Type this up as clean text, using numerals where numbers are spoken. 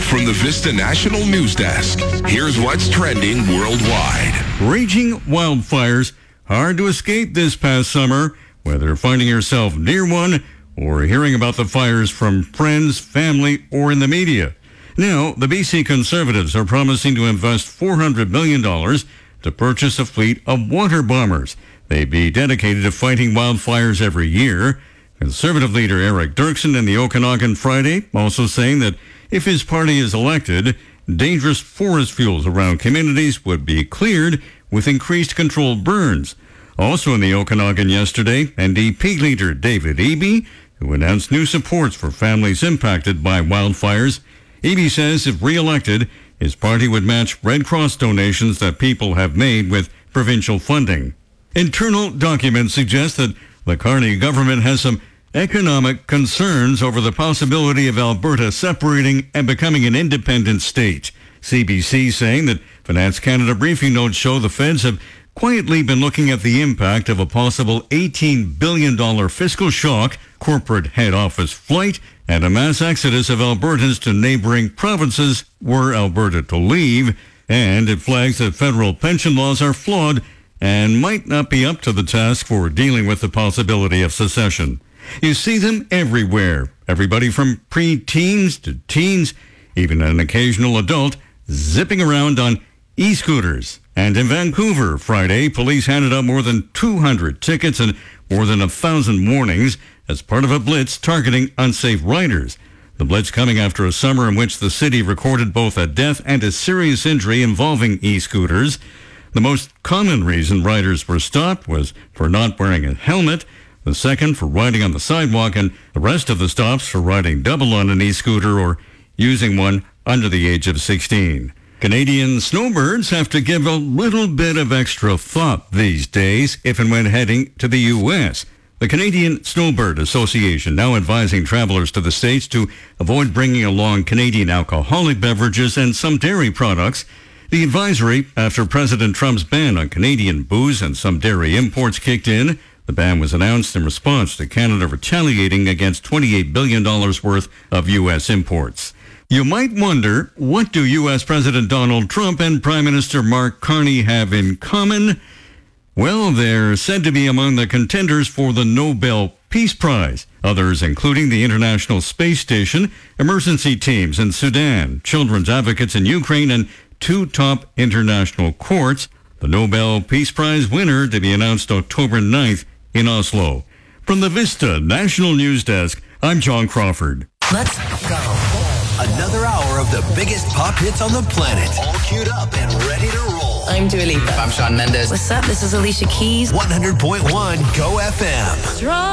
from the Vista National News Desk, here's what's trending worldwide. Raging wildfires, hard to escape this past summer, whether finding yourself near one or hearing about the fires from friends, family, or in the media. Now, the BC Conservatives are promising to invest $400 million to purchase a fleet of water bombers. They'd be dedicated to fighting wildfires every year. Conservative leader Eric Dirksen in the Okanagan Friday also saying that if his party is elected, dangerous forest fuels around communities would be cleared with increased controlled burns. Also in the Okanagan yesterday, NDP leader David Eby, who announced new supports for families impacted by wildfires. Eby says if re-elected, his party would match Red Cross donations that people have made with provincial funding. Internal documents suggest that the Carney government has some economic concerns over the possibility of Alberta separating and becoming an independent state. CBC saying that Finance Canada briefing notes show the feds have quietly been looking at the impact of a possible $18 billion fiscal shock, corporate head office flight, and a mass exodus of Albertans to neighboring provinces were Alberta to leave. And it flags that federal pension laws are flawed and might not be up to the task for dealing with the possibility of secession. You see them everywhere. Everybody from pre-teens to teens, even an occasional adult, zipping around on e-scooters. And in Vancouver, Friday, police handed out more than 200 tickets and more than 1,000 warnings as part of a blitz targeting unsafe riders. The blitz coming after a summer in which the city recorded both a death and a serious injury involving e-scooters. The most common reason riders were stopped was for not wearing a helmet, the second for riding on the sidewalk, and the rest of the stops for riding double on an e-scooter or using one under the age of 16. Canadian snowbirds have to give a little bit of extra thought these days if and when heading to the U.S. The Canadian Snowbird Association now advising travelers to the States to avoid bringing along Canadian alcoholic beverages and some dairy products. The advisory after President Trump's ban on Canadian booze and some dairy imports kicked in. The ban was announced in response to Canada retaliating against $28 billion worth of U.S. imports. You might wonder, what do U.S. President Donald Trump and Prime Minister Mark Carney have in common? Well, they're said to be among the contenders for the Nobel Peace Prize. Others including the International Space Station, emergency teams in Sudan, children's advocates in Ukraine, and 2 top international courts. The Nobel Peace Prize winner to be announced October 9th in Oslo. From the Vista National News Desk, I'm John Crawford. Let's go. Another hour of the biggest pop hits on the planet. All queued up and ready to roll. I'm Dua Lipa. I'm Shawn Mendes. What's up? This is Alicia Keys. 100.1 Go FM.